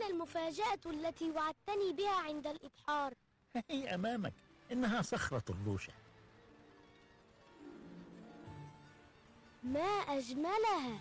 المفاجأة التي وعدتني بها عند الإبحار؟ هي أمامك، إنها صخرة الروشة. ما أجملها!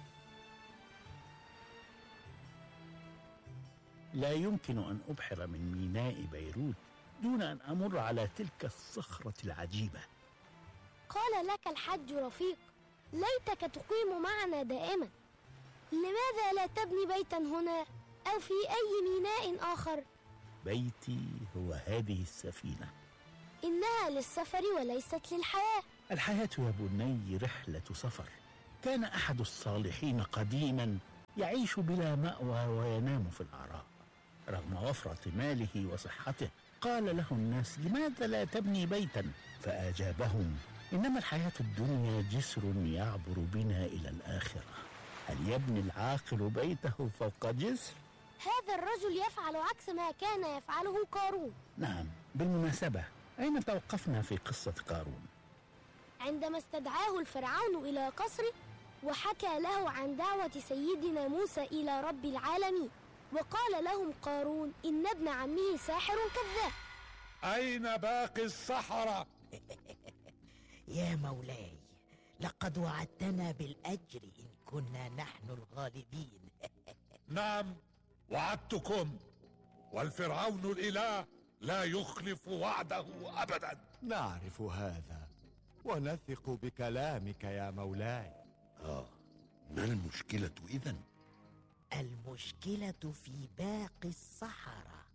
لا يمكن أن أبحر من ميناء بيروت دون أن أمر على تلك الصخرة العجيبة. قال لك الحج رفيق، ليتك تقيم معنا دائما. لماذا لا تبني بيتا هنا أو في أي ميناء آخر؟ بيتي هو هذه السفينة. إنها للسفر وليست للحياة. الحياة يا بني رحلة سفر. كان أحد الصالحين قديما يعيش بلا مأوى وينام في العراء. رغم وفرة ماله وصحته قال له الناس: لماذا لا تبني بيتا؟ فأجابهم: إنما الحياة الدنيا جسر يعبر بنا إلى الآخرة. هل يبني العاقل بيته فوق جسر؟ هذا الرجل يفعل عكس ما كان يفعله قارون. نعم، بالمناسبة أين توقفنا في قصة قارون؟ عندما استدعاه الفرعون إلى قصره وحكى له عن دعوة سيدنا موسى إلى رب العالمين، وقال لهم قارون إن ابن عمه ساحر كذاب. أين باقي السحرة؟ يا مولاي، لقد وعدتنا بالأجر إن كنا نحن الغالبين. نعم، وعدتكم، والفرعون الإله لا يخلف وعده أبدا. نعرف هذا ونثق بكلامك يا مولاي. ما المشكلة إذن؟ المشكلة في باقي السحرة.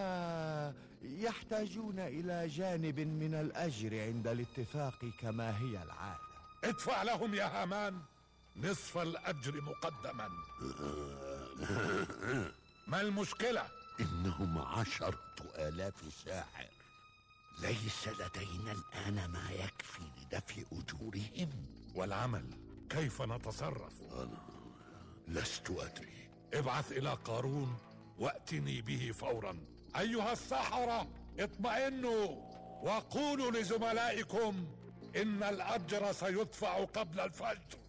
يحتاجون إلى جانب من الأجر عند الاتفاق كما هي العادة. ادفع لهم يا هامان نصف الأجر مقدما. ما المشكلة؟ إنهم 10,000 ساحر. ليس لدينا الآن ما يكفي لدفع أجورهم. والعمل كيف نتصرف؟ أنا لست أدري. ابعث إلى قارون وأتني به فورا. أيها السحرة، اطمئنوا وقولوا لزملائكم إن الأجر سيدفع قبل الفجر.